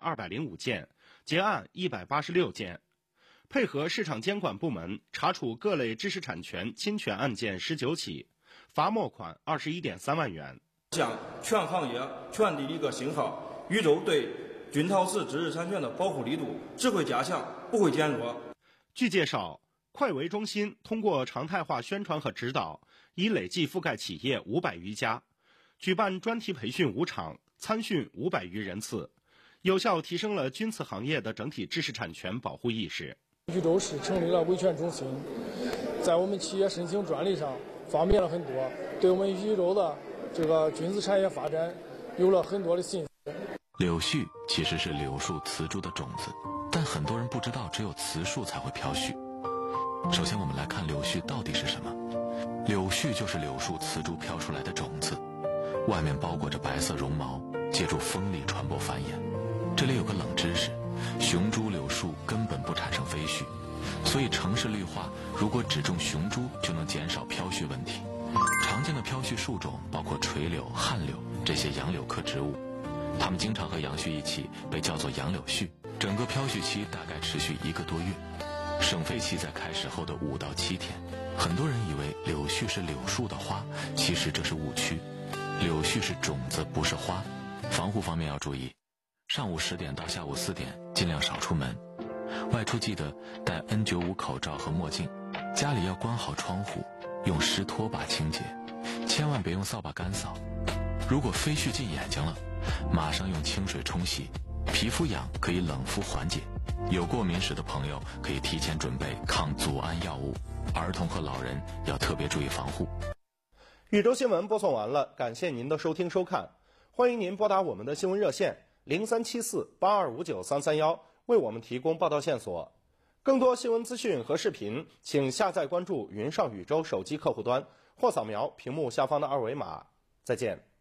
205件，结案186件。配合市场监管部门查处各类知识产权侵权案件19起，罚没款21.3万元。 向全行业传递一个信号，禹州对军陶瓷知识产权的保护力度只会加强，不会减弱。 据介绍，快维中心通过常态化宣传和指导，已累计覆盖企业500余家，举办专题培训5场，参训500余人次，有效提升了钧瓷行业的整体知识产权保护意识。 禹州市成立了维权中心，在我们企业申请专利上方便了很多，对我们禹州的这个钧瓷产业发展有了很多的信心。 柳絮其实是柳树瓷株的种子，但很多人不知道只有瓷树才会飘絮。首先我们来看柳絮到底是什么。柳絮就是柳树瓷株飘出来的种子，外面包裹着白色绒毛，借助风力传播繁衍。这里有个冷知识，雄株柳树根本不产生飞絮，所以城市绿化如果只种雄株就能减少飘絮问题。常见的飘絮树种包括垂柳、旱柳这些杨柳科植物，它们经常和杨絮一起被叫做杨柳絮。整个飘絮期大概持续1个多月，盛飞期在开始后的5到7天。很多人以为柳絮是柳树的花，其实这是误区。柳絮是种子，不是花。防护方面要注意，上午10点到下午4点尽量少出门，外出记得戴 N95 口罩和墨镜，家里要关好窗户，用湿拖把清洁，千万别用扫把干扫。如果飞絮进眼睛了，马上用清水冲洗，皮肤痒可以冷敷缓解。有过敏史的朋友可以提前准备抗组胺药物，儿童和老人要特别注意防护。 禹州新闻播送完了，感谢您的收听收看，欢迎您拨打我们的新闻热线03748259-331，为我们提供报道线索。更多新闻资讯和视频，请下载关注云上禹州手机客户端，或扫描屏幕下方的2维码。再见。